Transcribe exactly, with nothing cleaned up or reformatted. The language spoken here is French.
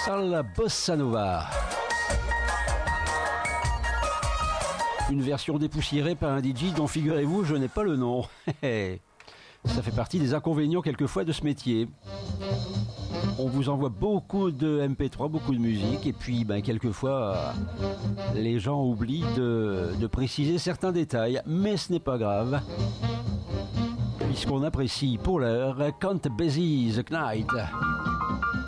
La Bossa Nova. Une version dépoussiérée par un D J dont, figurez-vous, je n'ai pas le nom. Ça fait partie des inconvénients quelquefois de ce métier. On vous envoie beaucoup de M P trois, beaucoup de musique, et puis ben, quelquefois les gens oublient de, de préciser certains détails, mais ce n'est pas grave, puisqu'on apprécie pour l'heure Count Basie The Knight.